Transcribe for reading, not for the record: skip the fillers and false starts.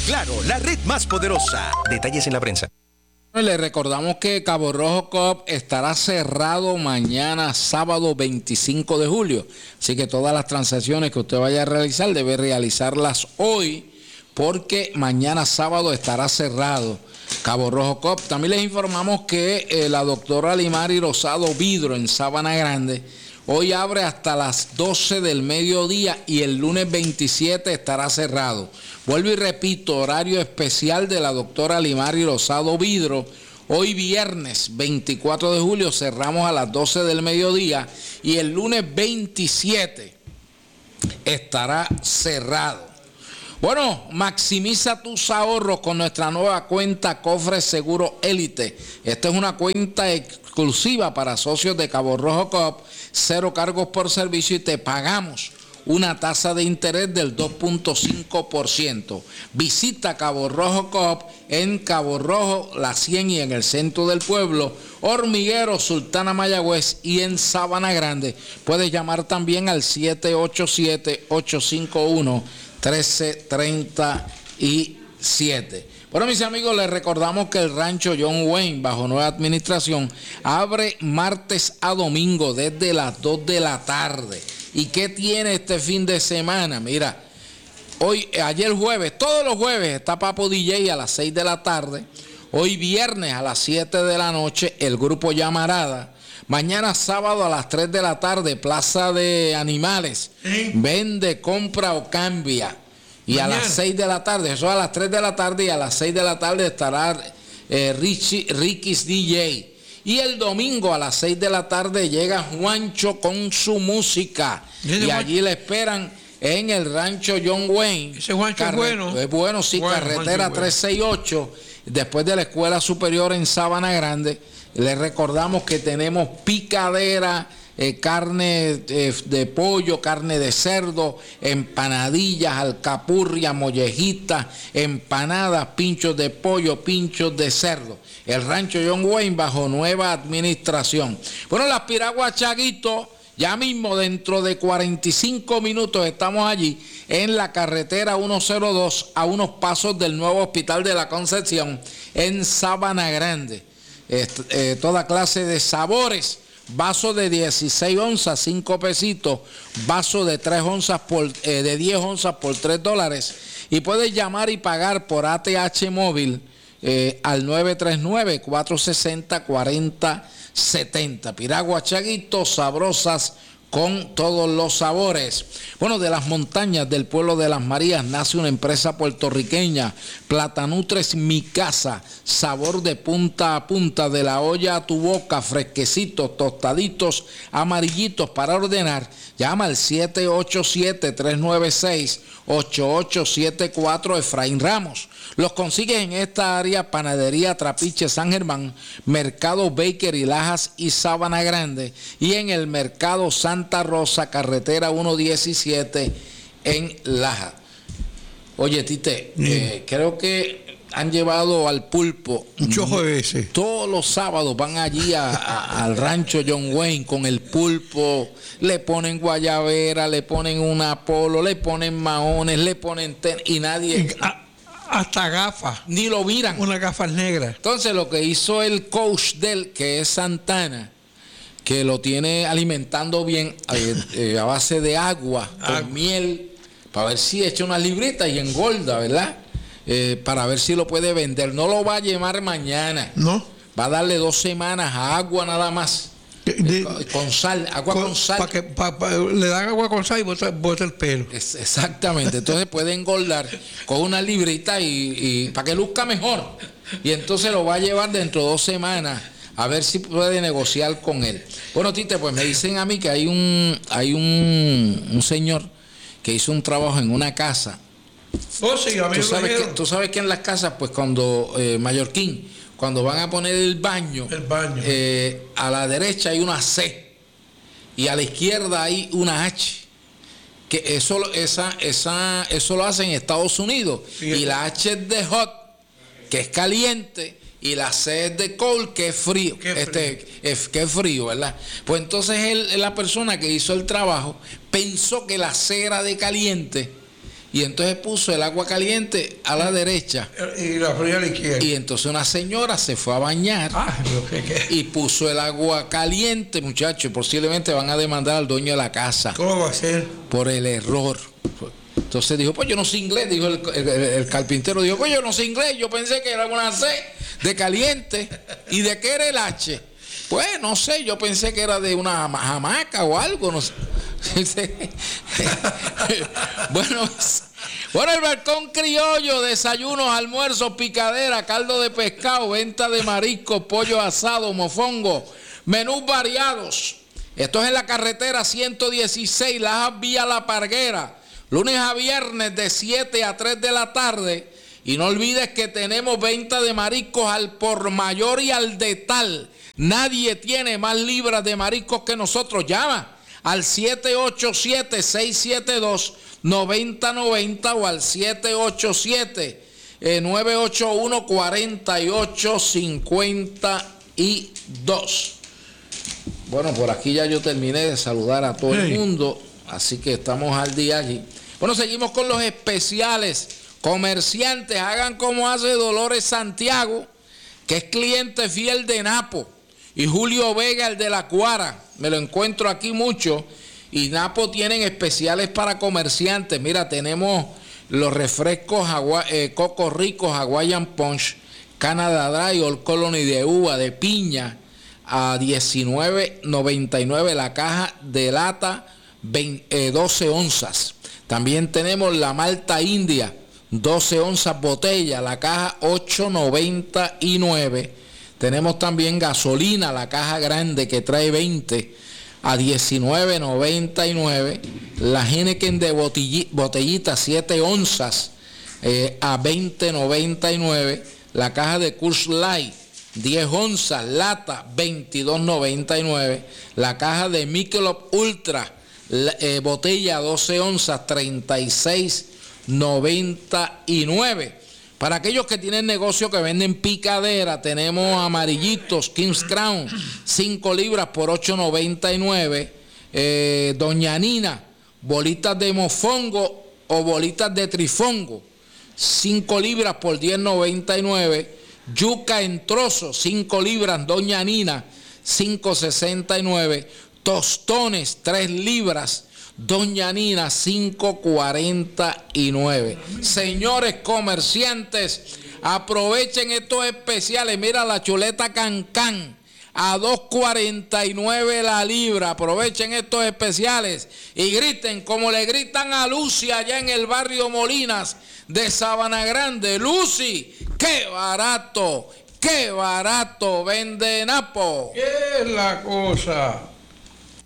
Claro, la red más poderosa. Detalles en la prensa. Le recordamos que Cabo Rojo Coop estará cerrado mañana, sábado 25 de julio. Así que todas las transacciones que usted vaya a realizar debe realizarlas hoy, porque mañana sábado estará cerrado Cabo Rojo Coop. También les informamos que la doctora Limari Rosado Vidro en Sabana Grande hoy abre hasta las 12 del mediodía y el lunes 27 estará cerrado. Vuelvo y repito, horario especial de la doctora Limari Rosado Vidro. Hoy viernes 24 de julio cerramos a las 12 del mediodía y el lunes 27 estará cerrado. Bueno, maximiza tus ahorros con nuestra nueva cuenta Cofre Seguro Élite. Esta es una cuenta exclusiva para socios de Cabo Rojo Coop, 0 cargos por servicio y te pagamos una tasa de interés del 2.5%. Visita Cabo Rojo Coop en Cabo Rojo, La 100 y en el centro del pueblo, Hormiguero, Sultana Mayagüez y en Sabana Grande. Puedes llamar también al 787-851-1337. Bueno, mis amigos, les recordamos que el rancho John Wayne, bajo nueva administración, abre martes a domingo desde las 2 de la tarde. ¿Y qué tiene este fin de semana? Mira, ayer jueves, todos los jueves está Papo DJ a las 6 de la tarde. Hoy viernes a las 7 de la noche, el grupo Llamarada. Mañana sábado a las 3 de la tarde, Plaza de Animales. Vende, compra o cambia. Y mañana, a las 6 de la tarde, eso a las 3 de la tarde y a las 6 de la tarde estará Ricky's DJ. Y el domingo a las 6 de la tarde llega Juancho con su música. Y allí le esperan en el rancho John Wayne. Ese Juancho es bueno. Es bueno, sí, bueno, carretera Juancho 368, después de la Escuela Superior en Sabana Grande. Les recordamos que tenemos picadera, carne de pollo, carne de cerdo, empanadillas, alcapurria, mollejitas, empanadas, pinchos de pollo, pinchos de cerdo. El rancho John Wayne bajo nueva administración. Bueno, las piraguas Chaguito, ya mismo dentro de 45 minutos estamos allí en la carretera 102 a unos pasos del nuevo Hospital de la Concepción en Sabana Grande. Toda clase de sabores. Vaso de 16 onzas, 5 pesitos. Vaso de 3 onzas de 10 onzas por $3. Y puedes llamar y pagar por ATH móvil al 939-460-4070. Piragua Chaguito, sabrosas con todos los sabores. Bueno, de las montañas del pueblo de Las Marías nace una empresa puertorriqueña, Platanutres Mi Casa, sabor de punta a punta, de la olla a tu boca, fresquecitos, tostaditos, amarillitos para ordenar. Llama al 787-396-8874 Efraín Ramos. Los consigues en esta área: Panadería Trapiche San Germán, Mercado Baker y Lajas y Sabana Grande, y en el Mercado Santa Rosa, carretera 117 en Lajas. Oye, Tite, creo que han llevado al pulpo. Un chojo de veces. Todos los sábados van allí al rancho John Wayne con el pulpo. Le ponen guayabera, le ponen un Apolo, le ponen maones, le ponen y nadie... Hasta gafas. Ni lo miran. Unas gafas negras. Entonces lo que hizo el coach del, que es Santana, que lo tiene alimentando bien a base de agua, con miel, para ver si echa una librita y engorda, ¿verdad? Para ver si lo puede vender. No lo va a llevar mañana. No. Va a darle 2 semanas a agua nada más. Con sal, agua con sal. Le dan agua con sal y bota el pelo. Exactamente. Entonces puede engordar con una librita y para que luzca mejor. Y entonces lo va a llevar dentro de 2 semanas a ver si puede negociar con él. Bueno, Tite, pues me dicen a mí que hay un señor que hizo un trabajo en una casa. Oh, sí, a mí tú sabes que en las casas, pues cuando Mallorquín, cuando van a poner el baño. A la derecha hay una C y a la izquierda hay una H. Que eso lo hacen en Estados Unidos. Sí, y la H es de hot, que es caliente, y la C es de cold, que es frío. Que es frío, ¿verdad? Pues entonces la persona que hizo el trabajo pensó que la C era de caliente y entonces puso el agua caliente a la derecha. Y la fría a la izquierda. Y entonces una señora se fue a bañar ¿Qué? y puso el agua caliente, muchachos. Posiblemente van a demandar al dueño de la casa ¿Cómo va a ser? por el error. Entonces dijo, pues yo no sé inglés, dijo el carpintero, dijo, pues yo no sé inglés, yo pensé que era una C de caliente. ¿Y de qué era el H? Pues no sé, yo pensé que era de una hamaca o algo, no sé. Bueno, el balcón criollo, desayunos, almuerzos, picadera, caldo de pescado, venta de mariscos, pollo asado, mofongo, menús variados. Esto es en la carretera 116, Lajas Vía La Parguera, lunes a viernes de 7 a 3 de la tarde. Y no olvides que tenemos venta de mariscos al por mayor y al detal. Nadie tiene más libras de mariscos que nosotros. Llama al 787-672-9090 o al 787-981-4852. Bueno, por aquí ya yo terminé de saludar a todo el mundo, así que estamos al día allí. Bueno, seguimos con los especiales. Comerciantes, hagan como hace Dolores Santiago, que es cliente fiel de Napo, y Julio Vega, el de La Cuara. Me lo encuentro aquí mucho. Y Napo tienen especiales para comerciantes. Mira, tenemos los refrescos Coco Rico, Hawaiian Punch, Canada Dry, Old Colony de uva, de piña, a $19.99 la caja de lata, 12 onzas. También tenemos la Malta India, 12 onzas botella, la caja $8.99. Tenemos también gasolina, la caja grande que trae 20 a $19.99. La Heineken de botellita 7 onzas a $20.99. La caja de Coors Light 10 onzas lata $22.99. La caja de Michelob Ultra botella 12 onzas $36.99. Para aquellos que tienen negocio que venden picadera, tenemos amarillitos King's Crown 5 libras por $8.99. Doña Nina, bolitas de mofongo o bolitas de trifongo 5 libras por $10.99. Yuca en trozos 5 libras Doña Nina, $5.69. Tostones 3 libras Doña Nina, $5.49. Señores comerciantes, aprovechen estos especiales. Mira la chuleta Cancán a $2.49 la libra. Aprovechen estos especiales y griten como le gritan a Lucy allá en el barrio Molinas de Sabana Grande. Lucy, qué barato vende Napo. ¿Qué es la cosa?